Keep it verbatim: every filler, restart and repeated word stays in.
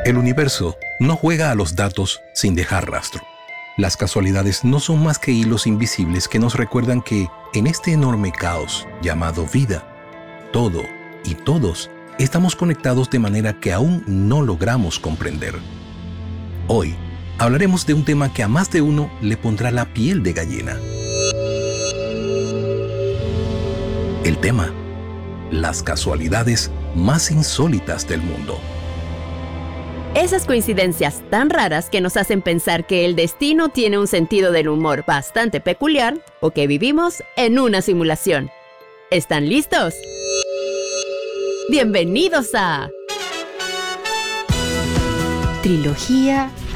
El universo no juega a los datos sin dejar rastro. Las casualidades no son más que hilos invisibles que nos recuerdan que, en este enorme caos llamado vida, todo y todos estamos conectados de manera que aún no logramos comprender. Hoy hablaremos de un tema que a más de uno le pondrá la piel de gallina. El tema: las casualidades más insólitas del mundo. Esas coincidencias tan raras que nos hacen pensar que el destino tiene un sentido del humor bastante peculiar o que vivimos en una simulación. ¿Están listos? ¡Bienvenidos a Trilogía